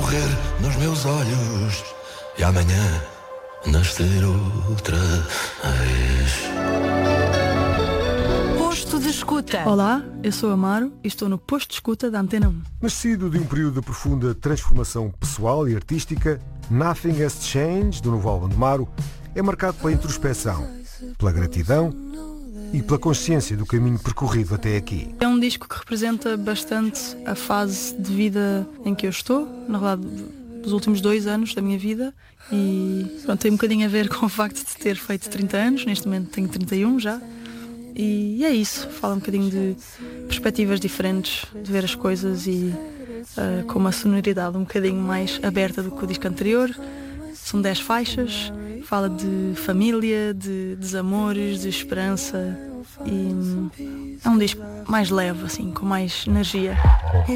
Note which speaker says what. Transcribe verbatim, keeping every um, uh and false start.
Speaker 1: morrer nos meus olhos e amanhã nascer outra vez.
Speaker 2: Posto de escuta.
Speaker 3: Olá, eu sou Amaro e estou no Posto de Escuta da Antena um.
Speaker 4: Nascido de um período de profunda transformação pessoal e artística, Nothing Has Changed, do novo álbum de Amaro, é marcado pela introspeção, pela gratidão e pela consciência do caminho percorrido até aqui.
Speaker 3: É um disco que representa bastante a fase de vida em que eu estou, na verdade, dos últimos dois anos da minha vida, e pronto, tem um bocadinho a ver com o facto de ter feito trinta anos, neste momento tenho trinta e um já, e é isso, fala um bocadinho de perspectivas diferentes, de ver as coisas e uh, com uma sonoridade um bocadinho mais aberta do que o disco anterior. São dez faixas, fala de família, de desamores, de esperança, e é um disco mais leve, assim, com mais energia.